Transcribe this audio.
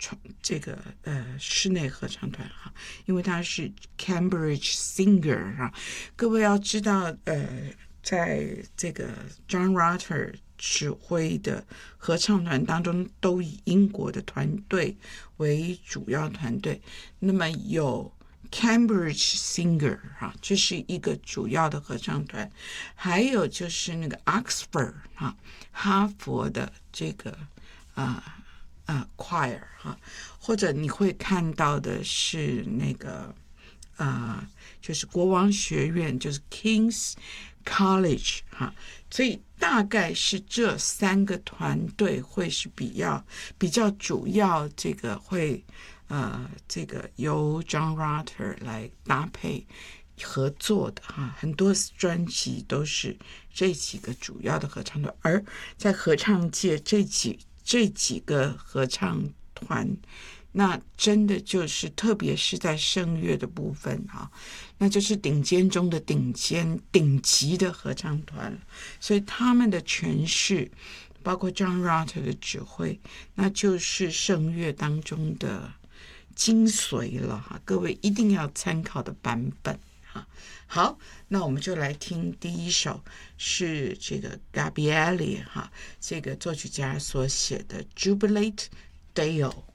这个室内合唱团哈，因为它是 Cambridge Singer 哈。各位要知道在这个 John Rutter 指挥的合唱团当中，都以英国的团队为主要团队，那么有Cambridge Singer 哈，这是一个主要的合唱团，还有就是那个 Oxford 哈，哈佛的这个choir 哈，或者你会看到的是那个就是国王学院，就是 King's College 哈，所以大概是这3个团队会是比较主要，这个会这个由 John Rutter 来搭配合作的哈，很多专辑都是这几个主要的合唱团，而在合唱界这几个合唱团，那真的就是特别是在声乐的部分哈，那就是顶尖中的顶级的合唱团，所以他们的诠释包括 John Rutter 的指挥，那就是声乐当中的精髓了哈，各位一定要参考的版本哈。好，那我们就来听第一首，是这个 Gabrieli 哈，这个作曲家所写的 Jubilate Deo。